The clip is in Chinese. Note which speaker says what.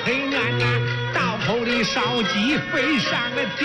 Speaker 1: 黑暗呐，道口里烧鸡飞上了天。